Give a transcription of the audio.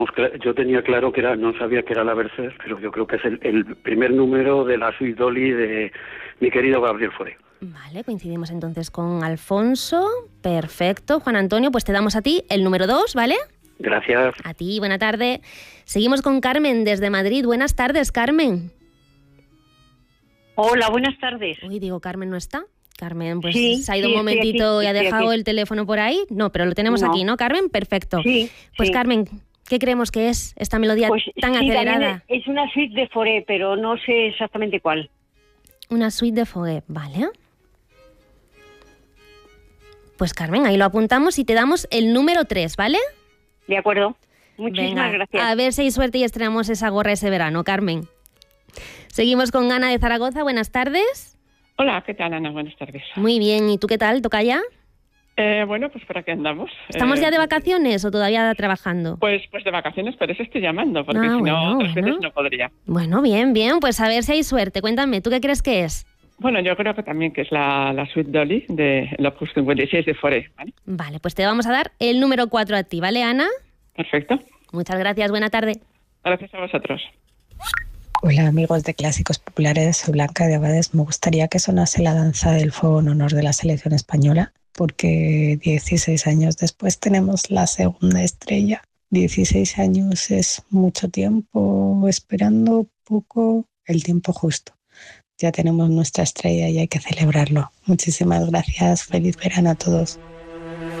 Yo tenía claro que era, no sabía que era la Bercer, pero yo creo que es el primer número de la Suite Dolly de mi querido Gabriel Fauré. Vale, coincidimos entonces con Alfonso. Perfecto. Juan Antonio, pues te damos a ti el número 2, ¿vale? Gracias. A ti, buena tarde. Seguimos con Carmen desde Madrid. Buenas tardes, Carmen. Hola, buenas tardes. Uy, digo, Carmen no está. Carmen, pues Sí, se ha ido un sí, momentito aquí, y ha dejado aquí. el teléfono por ahí. No, pero lo tenemos aquí, ¿no, Carmen? Perfecto. Sí. Pues sí. Carmen, ¿qué creemos que es esta melodía Pues tan sí, acelerada? también es una suite de Fauré, pero no sé exactamente cuál. Una suite de Fauré, ¿vale? Pues Carmen, ahí lo apuntamos y te damos el número 3, ¿vale? De acuerdo. Muchísimas gracias. A ver si hay suerte y estrenamos esa gorra ese verano, Carmen. Seguimos con Ana de Zaragoza. Buenas tardes. Hola, ¿qué tal, Ana? Buenas tardes. Muy bien, ¿y tú qué tal? ¿Toca ya? Bueno, pues por aquí andamos. ¿Estamos ya de vacaciones o todavía trabajando? Pues de vacaciones, pero eso estoy llamando, porque si no, otras veces no podría. Bueno, bien, pues a ver si hay suerte. Cuéntame, ¿tú qué crees que es? Bueno, yo creo que también que es la Suite Dolly de Opus 56 de Fauré, ¿vale? Vale, pues te vamos a dar el número 4 a ti, ¿vale, Ana? Perfecto. Muchas gracias, buena tarde. Gracias a vosotros. Hola amigos de Clásicos Populares, soy Blanca de Abades. Me gustaría que sonase la Danza del Fuego en honor de la selección española, porque 16 años después tenemos la segunda estrella. 16 años es mucho tiempo esperando, poco, el tiempo justo. Ya tenemos nuestra estrella y hay que celebrarlo. Muchísimas gracias, feliz verano a todos.